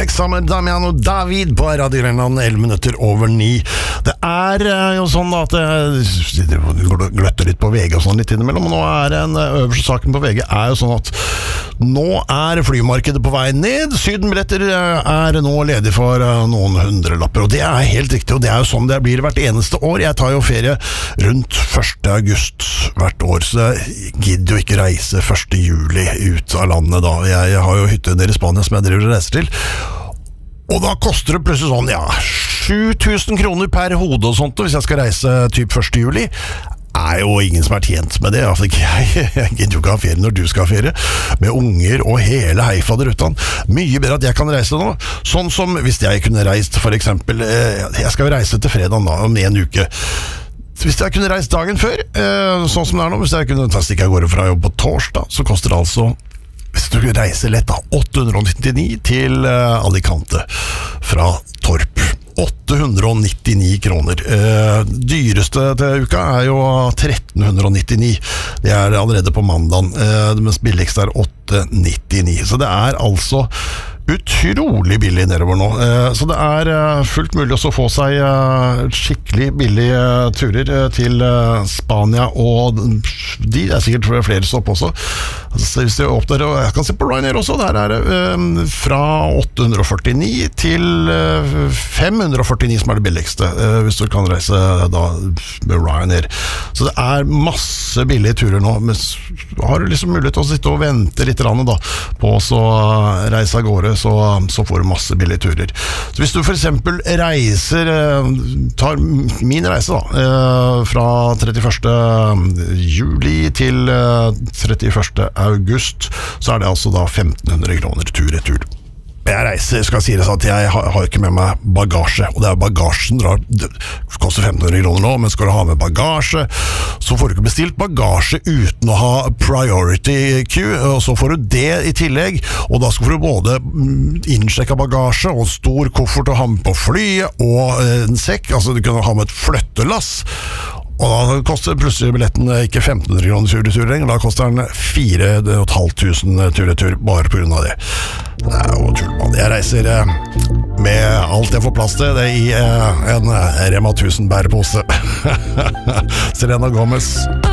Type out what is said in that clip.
Alex sammen Damian og David på Radio Grenland 11 minutter over 9. Det jo sånn da at det gløtter litt på VG og sånn litt innimellom, og nå den øverste saken på VG jo sånn at nå flymarkedet på vei ned. Sydenbilletter nå ledig for noen hundrelapper, og det helt riktig, og det jo sånn det blir hvert eneste år. Jeg tar jo ferie rundt 1. august hvert år, så jeg gidder jo ikke reise 1. juli ut av landet da. Jeg har jo hytte nede i Spania som jeg driver og reiser til, og da koster det plutselig sånn, 7000 kroner per hode og sånt, og hvis jeg skal reise typ 1. juli, jo ingen som tjent med det. Altså, jeg gidder jo ikke ha ferie når du skal ha ferie, med unger og hele heifaderuttan. Mye bedre at jeg kan reise nå, sånn som hvis jeg kunne reist, for eksempel, jeg skal reise til fredag da, om en uke. Hvis jeg kunne reist dagen før, sånn som det nå, hvis jeg kunne stikke av gårde fra jobb på torsdag, så koster det altså, hvis du reiser lett da, 899 til Alicante fra Torp. 899 kroner. Dyreste til uka jo 1399. Det allerede på mandagen. Det mest billigste 899. Så det altså utrolig billig nedover nå. Så det fullt mulig å få seg skikkelig billige turer til Spania, og de sikkert flere stopp også. Altså, hvis du opp der, og jeg kan se på Ryanair også, der det fra 849 til 549 som det billigste, hvis du kan reise da med Ryanair. Så det masse billige turer nå, men har du liksom mulighet til å sitte og vente litt da, på å reise av gårde, så får du masse billige turer. Så hvis du for eksempel reiser, tar min reise da, fra 31. juli til 31. august, så det altså da 1500 kroner tur-retur. Jeg reiser, skal si det sånn at jeg har ikke med meg bagasje, og det bagasjen det koster 1500 kroner nå, men skal du ha med bagasje, så får du ikke bestilt bagasje uten å ha priority queue, og så får du det i tillegg, og da skal du både innsjekke bagasje, og en stor koffert å ha med på flyet, og en sekk, altså du kan ha med et flyttelass, og da koster plutselig billetten ikke 1500 kroner tur-retur lenger, da koster den 4500 tur-retur bare på grunn av det. Det jo tull, mann. Jeg reiser med alt jeg får plass til, det i en Rema 1000 bærepose. Selena Gomez.